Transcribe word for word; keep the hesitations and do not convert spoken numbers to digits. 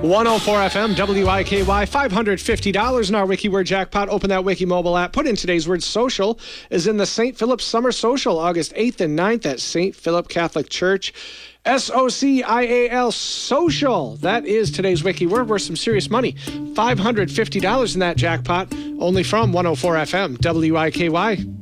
one oh four F M, W I K Y, five hundred fifty dollars in our Wiki Word jackpot. Open that Wiki mobile app. Put in today's word social is in the Saint Philip Summer Social, August eighth and ninth at Saint Philip Catholic Church. S O C I A L, social. That is today's Wiki Word. Worth some serious money. five hundred fifty dollars in that jackpot. Only from one oh four F M, W I K Y.